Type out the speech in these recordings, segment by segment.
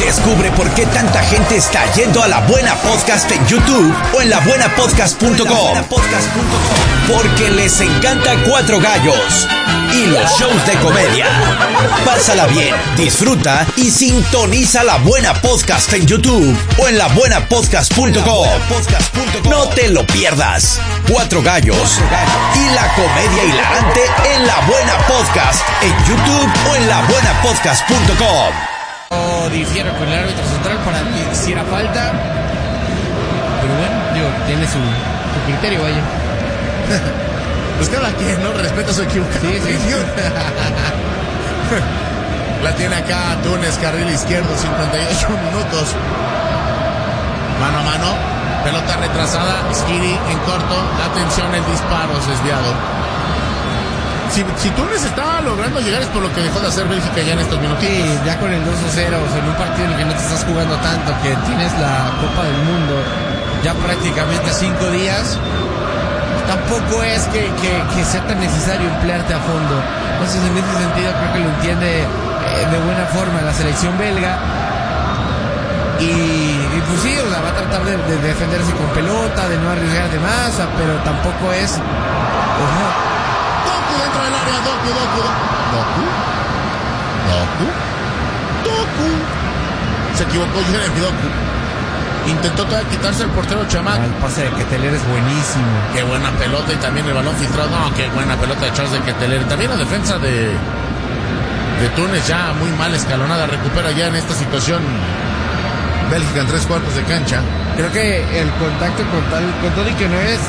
Descubre por qué tanta gente está yendo a La Buena Podcast en YouTube o en labuenapodcast.com. Porque les encanta Cuatro Gallos y los shows de comedia. Pásala bien, disfruta y sintoniza La Buena Podcast en YouTube o en labuenapodcast.com. No te lo pierdas. Cuatro Gallos y la comedia hilarante en La Buena Podcast en YouTube o en labuenapodcast.com. Difiero con el árbitro central para que hiciera falta, pero bueno, digo, tiene su criterio, vaya. Pues cada quien, ¿no? Respeta su equivocación. Sí. La tiene acá Túnez, carril izquierdo, 58 minutos. Mano a mano, pelota retrasada, Skiri en corto, atención, el disparo es desviado. Si Túnez estaba logrando llegar es por lo que dejó de hacer Bélgica ya en estos minutos. Sí, ya con el 2-0, en un partido en el que no te estás jugando tanto, que tienes la Copa del Mundo ya prácticamente 5 días, tampoco es que sea tan necesario emplearte a fondo. Entonces, en ese sentido, creo que lo entiende de buena forma la selección belga. Y pues sí, o sea, va a tratar de defenderse con pelota, de no arriesgar de más, pero tampoco es... Doku dentro del área, Doku. Se equivocó Jeremy Doku. Intentó todavía quitarse el portero Chamac. El pase de Keteler es buenísimo. Qué buena pelota y también el balón filtrado. No, qué buena pelota de Charles de Keteler. También la defensa de Túnez ya muy mal escalonada. Recupera ya en esta situación Bélgica en 3/4 de cancha. Creo que el contacto con todo y que no es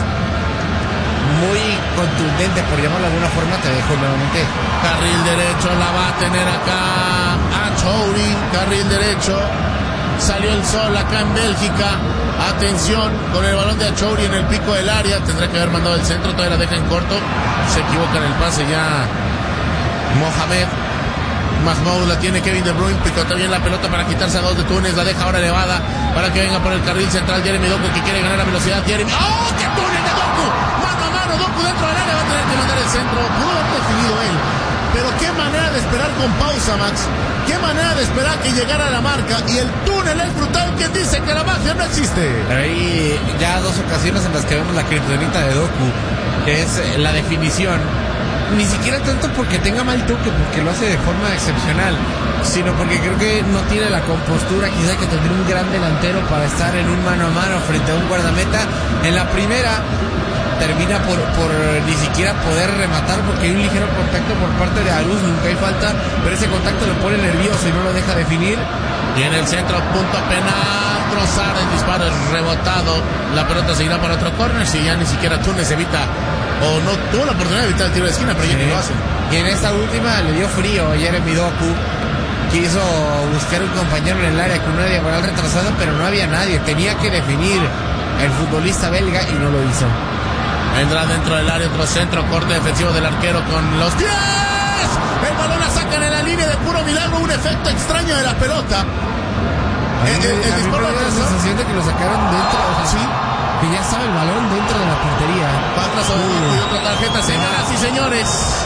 muy contundente, por llamarlo de alguna forma, te dejo nuevamente. Carril derecho, la va a tener acá Achouri, carril derecho. Salió el sol acá en Bélgica. Atención con el balón de Achouri en el pico del área. Tendrá que haber mandado el centro, todavía la deja en corto. Se equivoca en el pase ya Mohamed. Mahmoud la tiene Kevin De Bruyne, picota bien la pelota para quitarse a dos de Túnez, la deja ahora elevada para que venga por el carril central Jeremy Doku, que quiere ganar la velocidad. Jeremy, ¡oh, qué Túnez de Doku! Mano a mano, Doku dentro del área, va a tener que mandar el centro. Pudo haber definido él, pero qué manera de esperar con pausa, Max. Qué manera de esperar que llegara a la marca. Y el túnel es brutal. ¿Quién dice que la magia no existe? Pero hay ya dos ocasiones en las que vemos la kriptonita de Doku, que es la definición. Ni siquiera tanto porque tenga mal toque, porque lo hace de forma excepcional, sino porque creo que no tiene la compostura quizá que tendría un gran delantero para estar en un mano a mano frente a un guardameta. En la primera termina por ni siquiera poder rematar porque hay un ligero contacto por parte de Arús, nunca hay falta, pero ese contacto lo pone nervioso y no lo deja definir. Y en el centro, punto penal, Trossard, el disparo es rebotado, la pelota seguirá para otro córner, si ya ni siquiera Túnez evita o no tuvo la oportunidad de evitar el tiro de esquina, pero ya no lo hace. Y en esta última le dio frío a Jeremy Doku, quiso buscar un compañero en el área con una diagonal retrasada, pero no había nadie, tenía que definir el futbolista belga y no lo hizo. Vendrá dentro del área otro centro, corte defensivo del arquero con los pies. El balón la sacan en la línea de puro milagro, un efecto extraño de la pelota. El disparo da la sensación de que lo sacaron dentro, o sea, sí, que ya estaba el balón dentro de la portería. Patra sobre y otra tarjeta, señoras y señores.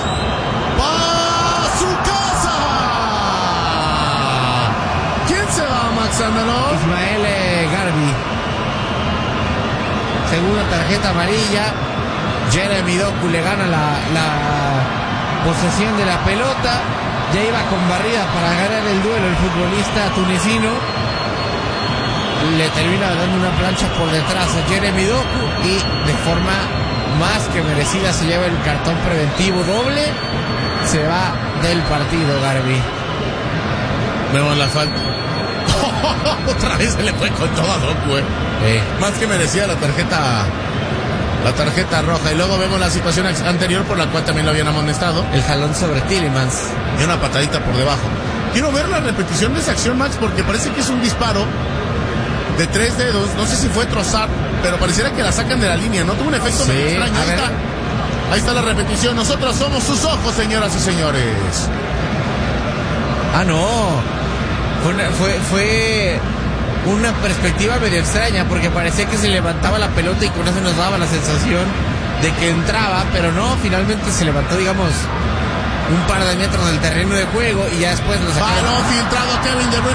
¡Pa su casa! ¿Quién se va, Max Andelov? Ismael Garbi. Segunda tarjeta amarilla. Jeremy Doku le gana la posesión de la pelota. Ya iba con barrida para ganar el duelo el futbolista tunecino. Le termina dando una plancha por detrás a Jeremy Doku y de forma más que merecida se lleva el cartón preventivo doble. Se va del partido Garbi. Vemos la falta. Otra vez se le fue con todo a Doku, Más que merecía la tarjeta roja. Y luego vemos la situación anterior por la cual también lo habían amonestado. El jalón sobre Tielemans y una patadita por debajo. Quiero ver la repetición de esa acción, Max, porque parece que es un disparo de 3 dedos. No sé si fue Trossard, pero pareciera que la sacan de la línea. No tuvo un efecto medio extraño. Ahí está la repetición. Nosotros somos sus ojos, señoras y señores. No. Fue una perspectiva medio extraña porque parecía que se levantaba la pelota y con eso nos daba la sensación de que entraba, pero no, finalmente se levantó, digamos, un par de metros del terreno de juego y ya después lo sacaron. Balón filtrado, Kevin De Bruyne.